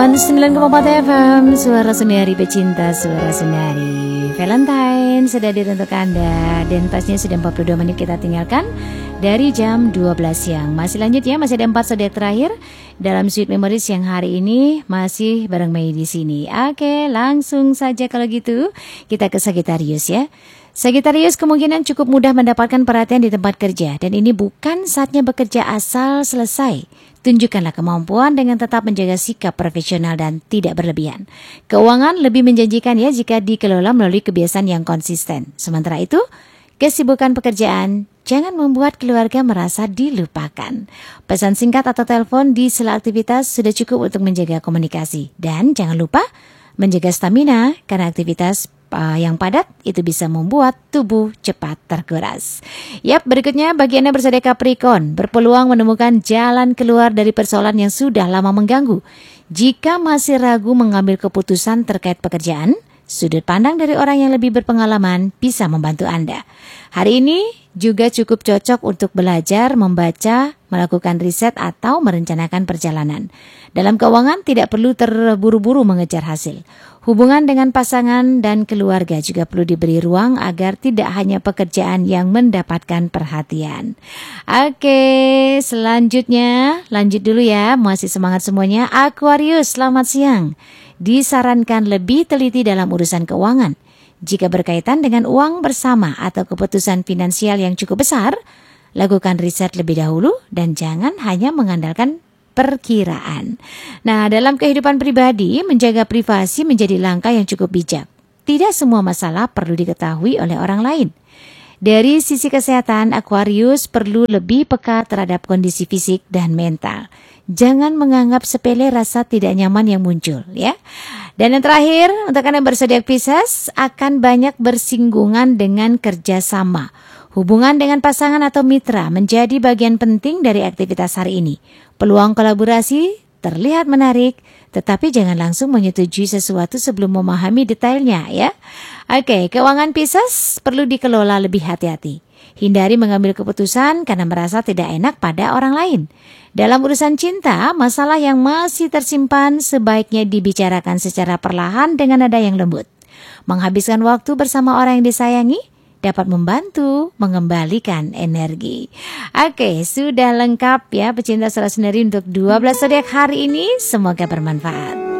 9,4 FM, suara sendiri pecinta, suara sendiri Valentine sudah ditentukan Anda. Dan pasnya sudah 42 menit kita tinggalkan dari jam 12 siang. Masih lanjut ya, masih ada 4 zodiak terakhir dalam Sweet Memories yang hari ini masih bareng Mei di sini. Oke, langsung saja kalau gitu kita ke Sagittarius ya. Sagittarius kemungkinan cukup mudah mendapatkan perhatian di tempat kerja. Dan ini bukan saatnya bekerja asal selesai. Tunjukkanlah kemampuan dengan tetap menjaga sikap profesional dan tidak berlebihan. Keuangan lebih menjanjikan ya jika dikelola melalui kebiasaan yang konsisten. Sementara itu, kesibukan pekerjaan jangan membuat keluarga merasa dilupakan. Pesan singkat atau telepon di sela aktivitas sudah cukup untuk menjaga komunikasi. Dan jangan lupa menjaga stamina karena aktivitas yang padat itu bisa membuat tubuh cepat terkuras. Yap, berikutnya bagi Anda berzodiak Capricorn, berpeluang menemukan jalan keluar dari persoalan yang sudah lama mengganggu. Jika masih ragu mengambil keputusan terkait pekerjaan, sudut pandang dari orang yang lebih berpengalaman bisa membantu Anda. Hari ini juga cukup cocok untuk belajar, membaca, melakukan riset atau merencanakan perjalanan. Dalam keuangan tidak perlu terburu-buru mengejar hasil. Hubungan dengan pasangan dan keluarga juga perlu diberi ruang agar tidak hanya pekerjaan yang mendapatkan perhatian. Oke, selanjutnya lanjut dulu ya, masih semangat semuanya. Aquarius, selamat siang. Disarankan lebih teliti dalam urusan keuangan. Jika berkaitan dengan uang bersama atau keputusan finansial yang cukup besar, lakukan riset lebih dahulu dan jangan hanya mengandalkan perkiraan. Nah, dalam kehidupan pribadi, menjaga privasi menjadi langkah yang cukup bijak. Tidak semua masalah perlu diketahui oleh orang lain. Dari sisi kesehatan, Aquarius perlu lebih peka terhadap kondisi fisik dan mental. Jangan menganggap sepele rasa tidak nyaman yang muncul, ya. Dan yang terakhir, untuk Anda berzodiak Pisces, akan banyak bersinggungan dengan kerjasama. Hubungan dengan pasangan atau mitra menjadi bagian penting dari aktivitas hari ini. Peluang kolaborasi terlihat menarik, tetapi jangan langsung menyetujui sesuatu sebelum memahami detailnya ya. Oke, keuangan Pisces perlu dikelola lebih hati-hati. Hindari mengambil keputusan karena merasa tidak enak pada orang lain. Dalam urusan cinta, masalah yang masih tersimpan sebaiknya dibicarakan secara perlahan dengan nada yang lembut. Menghabiskan waktu bersama orang yang disayangi dapat membantu mengembalikan energi. Oke, sudah lengkap ya pecinta suara sendiri untuk 12 zodiak hari ini. Semoga bermanfaat.